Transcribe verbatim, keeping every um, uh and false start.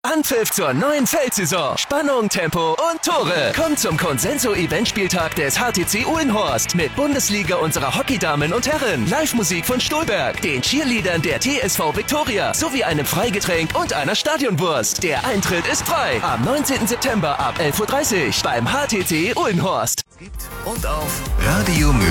Anpfiff zur neuen Feldsaison. Spannung, Tempo und Tore. Kommt zum Consenso-Eventspieltag des H T C Uhlenhorst mit Bundesliga unserer Hockeydamen und Herren, Live-Musik von Stolberg, den Cheerleadern der T S V Viktoria sowie einem Freigetränk und einer Stadionwurst. Der Eintritt ist frei. Am neunzehnten September ab elf Uhr dreißig beim H T C Uhlenhorst. Und auf Radio